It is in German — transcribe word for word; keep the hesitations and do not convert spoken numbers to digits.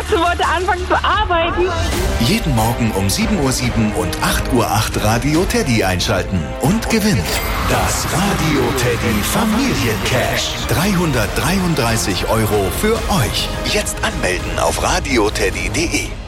Katze wollte anfangen zu arbeiten. Jeden Morgen um sieben Uhr sieben und acht Uhr acht Radio Teddy einschalten und gewinnt das Radio Teddy Familiencash. dreihundertdreiunddreißig Euro für euch. Jetzt anmelden auf radioteddy punkt de.